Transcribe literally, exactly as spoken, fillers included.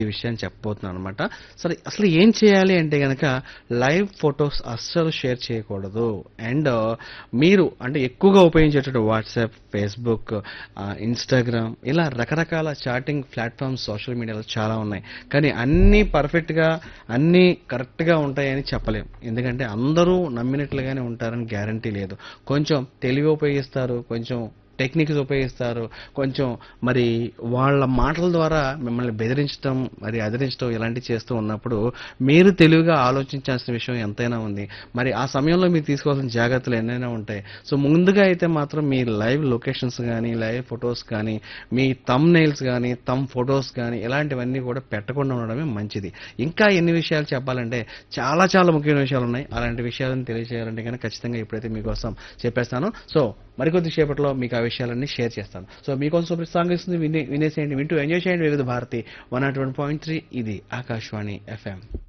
ఈ విషయాన్ని చెప్పబోతున్నాను అనమాట. సరే అసలు ఏం చేయాలి అంటే గనక లైవ్ ఫోటోస్ అస్సలు షేర్ చేయకూడదు. అండ్ మీరు అంటే ఎక్కువగా ఉపయోగించేటటువంటి వాట్సాప్, ఫేస్‌బుక్, ఆహ్, ఇన్‌స్టాగ్రామ్ ఇలా రకరకాల చాటింగ్ ప్లాట్‌ఫార్మ్స్ సోషల్ మీడియాలో చాలా ఉన్నాయి. కానీ అన్నీ పర్ఫెక్ట్‌గా, అన్నీ కరెక్ట్‌గా ఉంటాయని చెప్పలేం. ఎందుకంటే అందరూ నమ్మినట్లుగానే ఉంటారని గ్యారంటీ లేదు. కొంచెం తెలివి ఉపయోగిస్తారు. కొంచెం టెక్నిక్స్ ఉపయోగిస్తారు. కొంచెం మరి వాళ్ళ మాటల ద్వారా మిమ్మల్ని బెదిరించటం, మరి అదిరించటం ఇలాంటివి చేస్తూ ఉన్నప్పుడు మీరు తెలివిగా ఆలోచించాల్సిన విషయం ఎంతైనా ఉంది. మరి ఆ సమయంలో మీరు తీసుకోవాల్సిన జాగ్రత్తలు ఎన్నైనా ఉంటాయి. సో ముందుగా అయితే మాత్రం మీ లైవ్ లొకేషన్స్ గానీ, లైవ్ ఫోటోస్ కానీ, మీ థంబ్‌నెయిల్స్ గానీ, థంబ్ ఫోటోస్ గానీ ఇలాంటివన్నీ కూడా పెట్టకుండా ఉండడమే మంచిది. ఇంకా ఎన్ని విషయాలు చెప్పాలంటే చాలా చాలా ముఖ్యమైన విషయాలున్నాయి. అలాంటి విషయాలను తెలియజేయాలంటే గనక ఖచ్చితంగా ఇప్పుడైతే మీకోసం చెప్పేస్తాను. సో మరికొద్ది సేపట్లో మీకు ఆ విషయాలన్నీ షేర్ చేస్తాను. సో మీకోసం సూపర్ సాంగ్ ఇస్తుంది వినే వినేసేయండి. వింటూ ఎంజాయ్ చేయండి. వివిధ భారతి నూట ఒకటి పాయింట్ మూడు ఇది ఆకాశవాణి ఎఫ్ఎం.